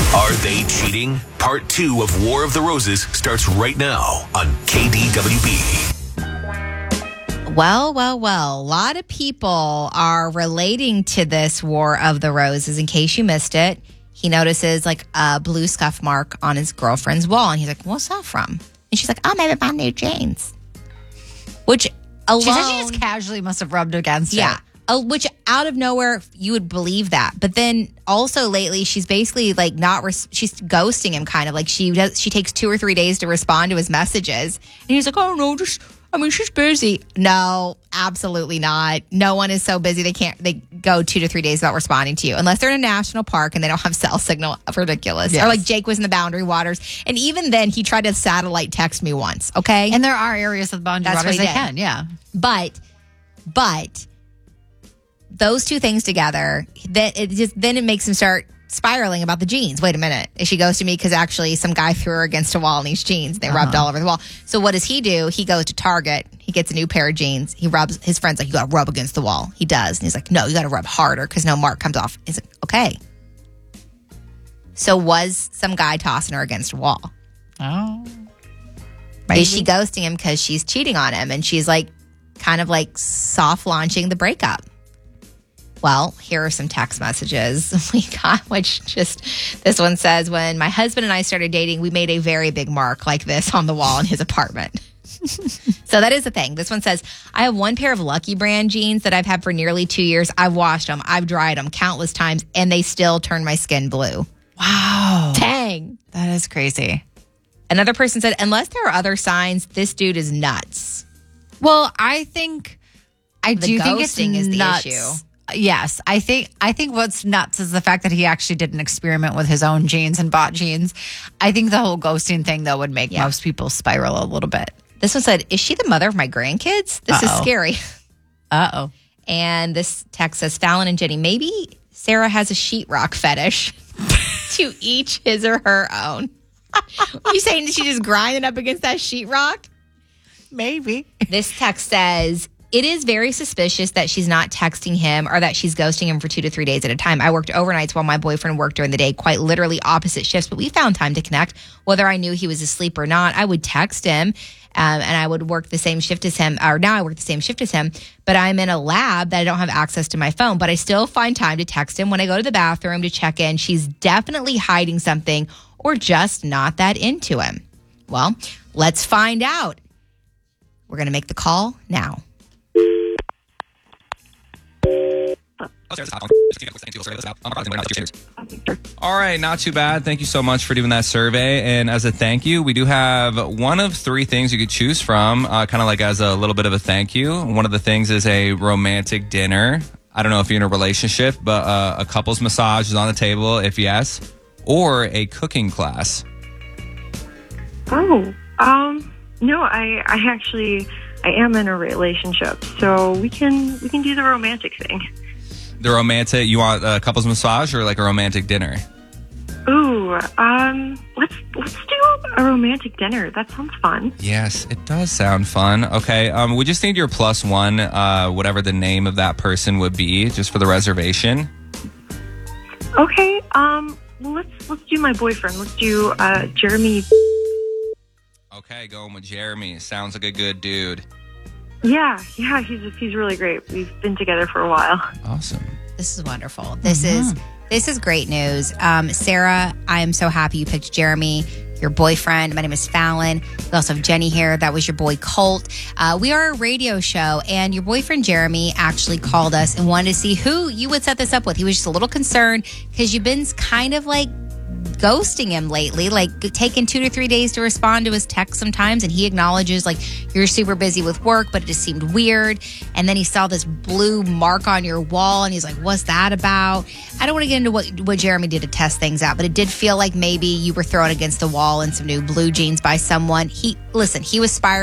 Are they cheating? Part 2 of War of the Roses starts right now on KDWB. Well. A lot of people are relating to this War of the Roses. In case you missed it, he notices like a blue scuff mark on his girlfriend's wall. And he's like, what's that from? And she's like, oh, maybe my new jeans. Which alone... She said she just casually must have rubbed against it. Yeah. Which out of nowhere, you would believe that. But then also lately, she's basically like she's ghosting him kind of. Like she takes 2 or 3 days to respond to his messages. And he's like, oh, no, she's busy. No, absolutely not. No one is so busy they go 2 to 3 days without responding to you. Unless they're in a national park and they don't have cell signal. Ridiculous. Yes. Or like Jake was in the Boundary Waters. And even then, he tried to satellite text me once, okay? And there are areas of the Boundary Waters they can, yeah. But those two things together, then it makes him start spiraling about the jeans. Wait a minute. Is she ghosting me because actually some guy threw her against a wall in these jeans? They rubbed all over the wall. So what does he do? He goes to Target. He gets a new pair of jeans. He rubs. His friend's like, you got to rub against the wall. He does. And he's like, no, you got to rub harder because no mark comes off. He's like, okay. So was some guy tossing her against a wall? Oh. Maybe. Is she ghosting him because she's cheating on him? And she's like, kind of like soft launching the breakup. Well, here are some text messages we got, this one says, when my husband and I started dating, we made a very big mark like this on the wall in his apartment. So that is the thing. This one says, I have one pair of Lucky Brand jeans that I've had for nearly 2 years. I've washed them. I've dried them countless times, and they still turn my skin blue. Wow. Dang. That is crazy. Another person said, unless there are other signs, this dude is nuts. Well, I think it's is nuts. the issue. Yes, I think what's nuts is the fact that he actually did an experiment with his own jeans and bought jeans. I think the whole ghosting thing, though, would make most people spiral a little bit. This one said, is she the mother of my grandkids? This is scary. Uh-oh. And this text says, Fallon and Jenny, maybe Sarah has a sheetrock fetish. To each his or her own. Are you saying that she just grinding up against that sheetrock? Maybe. This text says, it is very suspicious that she's not texting him or that she's ghosting him for 2 to 3 days at a time. I worked overnights while my boyfriend worked during the day, quite literally opposite shifts, but we found time to connect. Whether I knew he was asleep or not, I would text him and I would work the same shift as him, or now I work the same shift as him, but I'm in a lab that I don't have access to my phone, but I still find time to text him when I go to the bathroom to check in. She's definitely hiding something or just not that into him. Well, let's find out. We're going to make the call now. All right, not too bad. Thank you so much for doing that survey. And as a thank you, we do have one of 3 things you could choose from, kind of like as a little bit of a thank you. One of the things is a romantic dinner. I don't know if you're in a relationship, but a couple's massage is on the table, if yes, or a cooking class. Oh, no, I am in a relationship, so we can do the romantic thing. The romantic, you want a couple's massage or like a romantic dinner? Ooh, let's do a romantic dinner. That sounds fun. Yes, it does sound fun. Okay, we just need your +1, whatever the name of that person would be, just for the reservation. Okay, let's do my boyfriend. Let's do Jeremy. Okay, going with Jeremy. Sounds like a good dude. Yeah, he's really great. We've been together for a while. Awesome. This is wonderful. This is great news. Sarah, I am so happy you picked Jeremy, your boyfriend. My name is Fallon. We also have Jenny here. That was your boy Colt. We are a radio show, and your boyfriend Jeremy actually called us and wanted to see who you would set this up with. He was just a little concerned because you've been kind of like ghosting him lately, like taking 2 to 3 days to respond to his text sometimes, and he acknowledges like you're super busy with work, but it just seemed weird. And then he saw this blue mark on your wall and he's like, what's that about? I don't want to get into what Jeremy did to test things out, but it did feel like maybe you were thrown against the wall in some new blue jeans by someone. He was spiraling